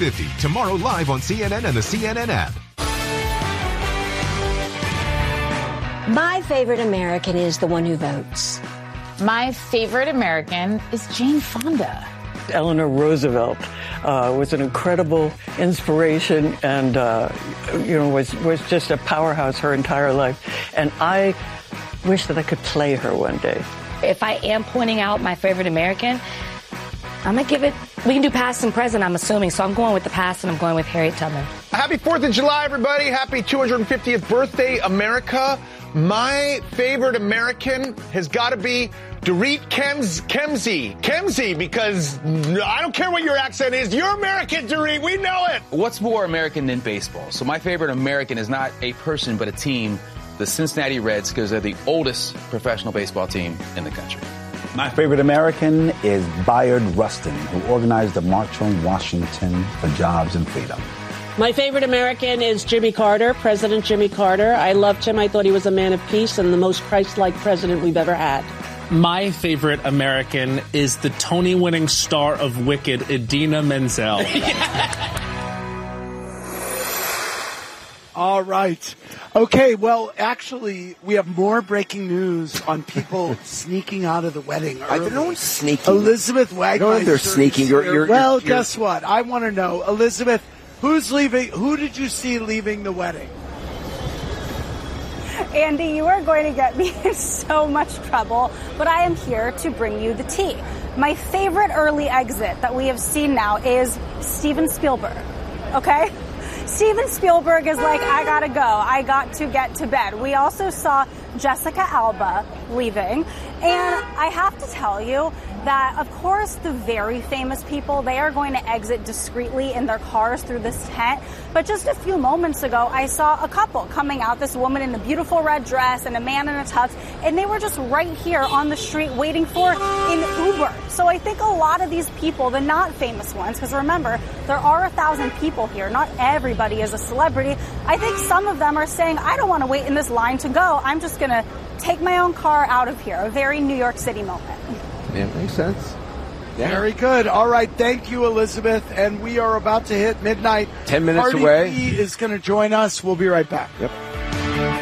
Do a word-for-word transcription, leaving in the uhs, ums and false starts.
fifty, tomorrow live on C N N and the C N N app. My favorite American is the one who votes. My favorite American is Jane Fonda. Eleanor Roosevelt uh, was an incredible inspiration and, uh, you know, was, was just a powerhouse her entire life. And I wish that I could play her one day. If I am pointing out my favorite American, I'm going to give it, we can do past and present, I'm assuming. So I'm going with the past, and I'm going with Harriet Tubman. Happy fourth of July, everybody. Happy two hundred fiftieth birthday, America. My favorite American has got to be Dorit Kems, Kemsey. Kemsey, because I don't care what your accent is. You're American, Dorit. We know it. What's more American than baseball? So my favorite American is not a person, but a team, the Cincinnati Reds, because they're the oldest professional baseball team in the country. My favorite American is Bayard Rustin, who organized the March on Washington for Jobs and Freedom. My favorite American is Jimmy Carter, President Jimmy Carter. I loved him. I thought he was a man of peace and the most Christ-like president we've ever had. My favorite American is the Tony-winning star of Wicked, Idina Menzel. All right. Okay, well, actually, we have more breaking news on people sneaking out of the wedding early. I don't sneaking. Elizabeth Wagmeister. No, they're sneaking. You're, you're, well, you're, guess what? I want to know, Elizabeth, who's leaving? Who did you see leaving the wedding? Andy, you are going to get me in so much trouble, but I am here to bring you the tea. My favorite early exit that we have seen now is Steven Spielberg, okay? Steven Spielberg is like, I gotta go. I got to get to bed. We also saw Jessica Alba leaving. And I have to tell you that, of course, the very famous people, they are going to exit discreetly in their cars through this tent. But just a few moments ago, I saw a couple coming out, this woman in a beautiful red dress and a man in a tux, and they were just right here on the street waiting for an Uber. So I think a lot of these people, the not famous ones, because remember, there are a thousand people here. Not everybody is a celebrity. I think some of them are saying, I don't want to wait in this line to go. I'm just going to take my own car out of here. A very New York City moment. Yeah, makes sense. Yeah. Very good. All right. Thank you, Elizabeth. And we are about to hit midnight. Ten minutes Cardi away. B is going to join us. We'll be right back. Yep.